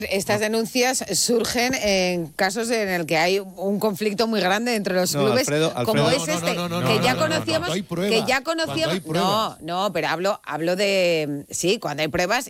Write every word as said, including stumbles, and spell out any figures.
Estas denuncias surgen en casos en el que hay un conflicto muy grande entre los No, clubes, Alfredo, Alfredo. como No, es no, este, no, no, no, que no, ya no, no, no, conocíamos, cuando hay pruebas, que ya cuando conocíamos, hay no, pruebas. no, pero hablo, hablo de, sí, cuando hay pruebas